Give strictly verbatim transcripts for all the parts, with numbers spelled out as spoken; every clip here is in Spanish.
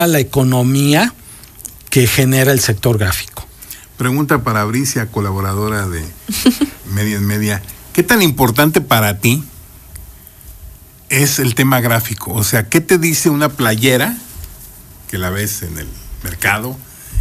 la economía que genera el sector gráfico. Pregunta para Bricia, colaboradora de Media en Media. ¿Qué tan importante para ti es el tema gráfico? O sea, ¿qué te dice una playera que la ves en el mercado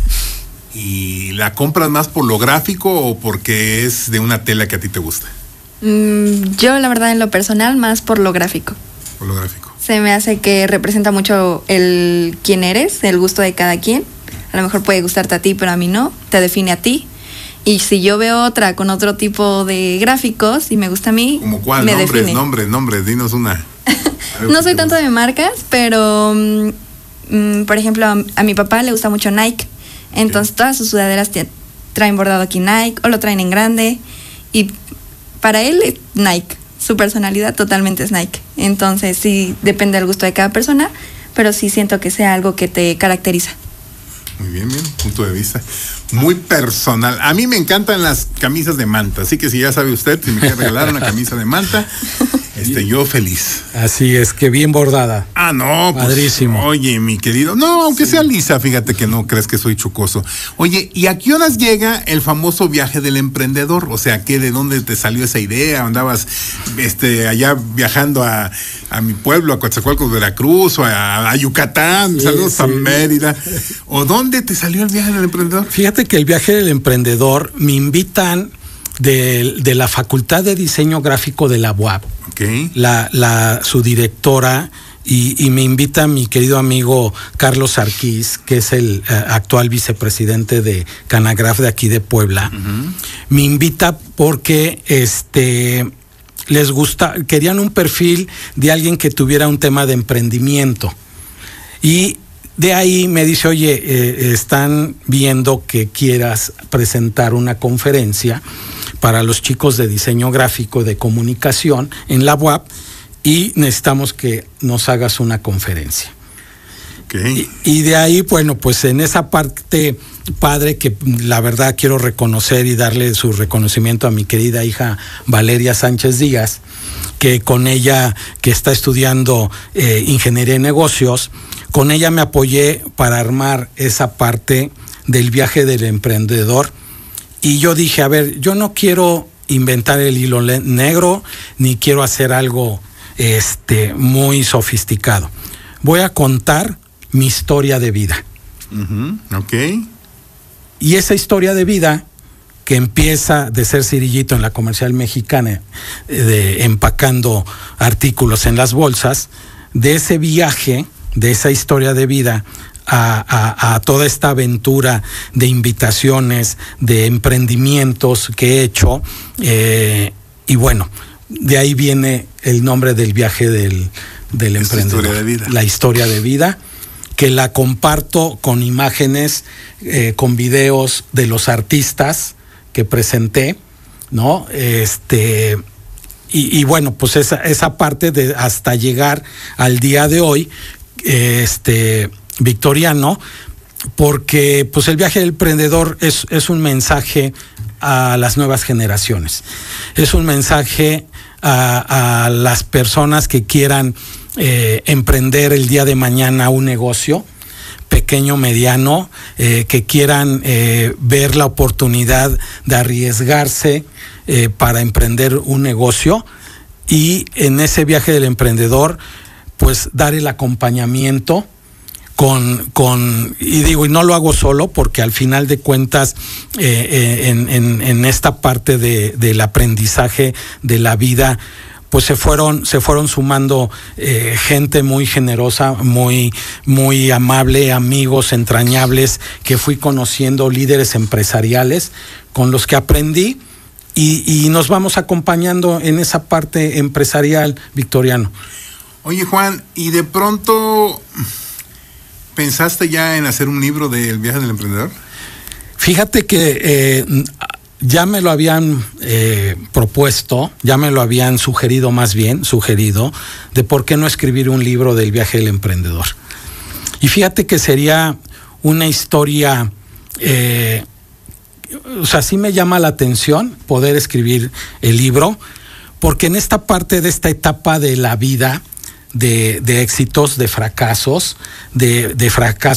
y la compras más por lo gráfico o porque es de una tela que a ti te gusta? Mm, yo, la verdad, en lo personal, más por lo gráfico. Por lo gráfico. Se me hace que representa mucho el quién eres, el gusto de cada quien. A lo mejor puede gustarte a ti, pero a mí no. Te define a ti. Y si yo veo otra con otro tipo de gráficos y me gusta a mí, ¿Cómo cuál? me Nombres, define. nombres, nombres, dinos una. No soy tanto de marcas, pero mm, por ejemplo, a, a mi papá le gusta mucho Nike. Entonces, okay, todas sus sudaderas te, traen bordado aquí Nike o lo traen en grande. Y para él es Nike. Su personalidad totalmente es Nike. Entonces, sí, depende del gusto de cada persona, pero sí siento que sea algo que te caracteriza. Muy bien, bien, punto de vista muy personal. A mí me encantan las camisas de manta, así que si ya sabe usted, si me quiere regalar una camisa de manta, este, yo feliz. Así es, que bien bordada. Ah, no, pues, padrísimo. Oye, mi querido, no, aunque sí sea lisa, fíjate que no crees que soy chocoso. Oye, ¿y a qué horas llega el famoso viaje del emprendedor? O sea, ¿qué, de dónde te salió esa idea? ¿Andabas este, allá viajando a, a mi pueblo, a Coatzacoalcos, Veracruz, o a, a Yucatán? Sí, saludos sí. a Mérida. ¿O dónde te salió el viaje del emprendedor? Fíjate que el viaje del emprendedor me invitan de, de la Facultad de Diseño Gráfico de la U A P. Okay. La, la, su directora, y, y me invita mi querido amigo Carlos Arquís, que es el uh, actual vicepresidente de Canagraf de aquí de Puebla. Uh-huh. Me invita porque este les gusta, querían un perfil de alguien que tuviera un tema de emprendimiento. Y de ahí me dice, oye, eh, están viendo que quieras presentar una conferencia para los chicos de diseño gráfico de comunicación en la U A P y necesitamos que nos hagas una conferencia. Okay. Y, y de ahí, bueno, pues en esa parte padre que la verdad quiero reconocer y darle su reconocimiento a mi querida hija Valeria Sánchez Díaz, que con ella, que está estudiando eh, ingeniería de negocios, con ella me apoyé para armar esa parte del viaje del emprendedor. Y yo dije, a ver, yo no quiero inventar el hilo negro, ni quiero hacer algo este, muy sofisticado. Voy a contar mi historia de vida. Uh-huh. Ok. Y esa historia de vida, que empieza de ser cirillito en la Comercial Mexicana, de, empacando artículos en las bolsas, de ese viaje, de esa historia de vida, A, a, a toda esta aventura de invitaciones, de emprendimientos que he hecho, eh, y bueno, de ahí viene el nombre del viaje del, del emprendedor. Historia de vida. La historia de vida, que la comparto con imágenes, eh, con videos de los artistas que presenté, ¿no? Este, y, y bueno, pues esa, esa parte de hasta llegar al día de hoy, este victoriano, porque pues el viaje del emprendedor es, es un mensaje a las nuevas generaciones, es un mensaje a, a las personas que quieran eh, emprender el día de mañana un negocio pequeño, mediano, eh, que quieran eh, ver la oportunidad de arriesgarse eh, para emprender un negocio, y en ese viaje del emprendedor pues dar el acompañamiento Con, con, y digo, y no lo hago solo, porque al final de cuentas, eh, eh, en, en, en esta parte de, del aprendizaje de la vida, pues se fueron, se fueron sumando eh, gente muy generosa, muy, muy amable, amigos entrañables que fui conociendo, líderes empresariales con los que aprendí, y, y nos vamos acompañando en esa parte empresarial, Victoriano. Oye, Juan, y de pronto, ¿pensaste ya en hacer un libro del viaje del emprendedor? Fíjate que eh, ya me lo habían eh, propuesto, ya me lo habían sugerido, más bien, sugerido, de por qué no escribir un libro del viaje del emprendedor. Y fíjate que sería una historia, eh, o sea, sí me llama la atención poder escribir el libro, porque en esta parte de esta etapa de la vida, de, de éxitos, de fracasos, de, de fracasos,